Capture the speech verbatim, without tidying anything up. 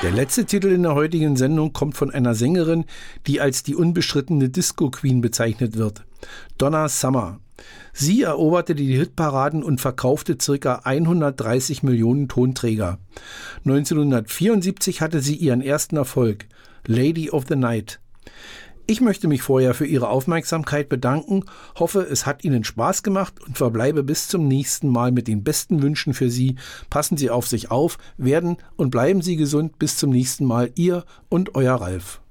Der letzte Titel in der heutigen Sendung kommt von einer Sängerin, die als die unbestrittene Disco-Queen bezeichnet wird. Donna Summer. Sie eroberte die Hitparaden und verkaufte ca. hundertdreißig Millionen Tonträger. neunzehnhundertvierundsiebzig hatte sie ihren ersten Erfolg, Lady of the Night. Ich möchte mich vorher für Ihre Aufmerksamkeit bedanken, hoffe, es hat Ihnen Spaß gemacht und verbleibe bis zum nächsten Mal mit den besten Wünschen für Sie. Passen Sie auf sich auf, werden und bleiben Sie gesund. Bis zum nächsten Mal, Ihr und Euer Ralf.